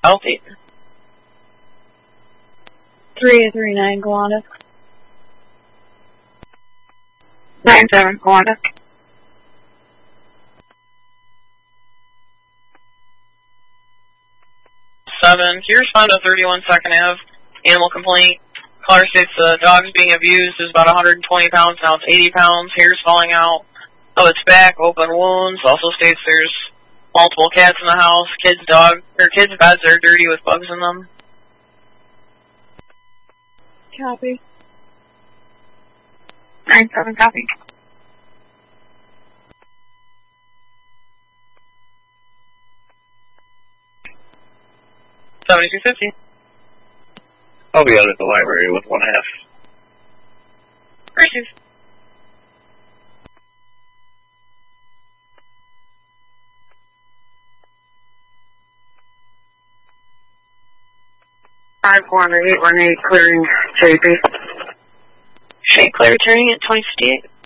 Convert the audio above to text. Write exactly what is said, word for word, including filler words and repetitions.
South eight. three three nine, Galanda. nine seven, Galanda. seven, can you respond to thirty-one Second Ave? Animal complaint. Caller states the dog's being abused, is about one hundred twenty pounds, now it's eighty pounds, hair's falling out of its back, open wounds. Also states there's multiple cats in the house, kids' dog, or kids' beds are dirty with bugs in them. Copy. nine seven, copy. seventy-two fifty. I'll be out at the library with one half. Receive. five one eight one eight, clearing J P. Shane Claire returning at twenty fifty-eight.